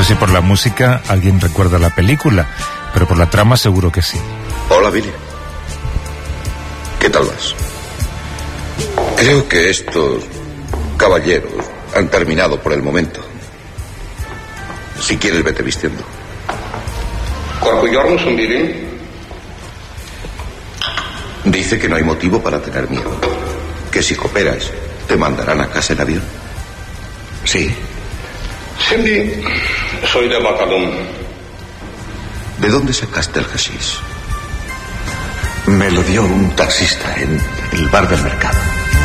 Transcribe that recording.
si por la música alguien recuerda la película, pero por la trama seguro que sí. Hola, Billy. ¿Qué tal vas? Creo que estos caballeros han terminado por el momento. Si quieres, vete vistiendo. Dice que no hay motivo para tener miedo. Que si cooperas, te mandarán a casa en avión. Sí. Cindy, soy de Batalón. ¿De dónde sacaste el hashish? Me lo dio un taxista en el bar del mercado.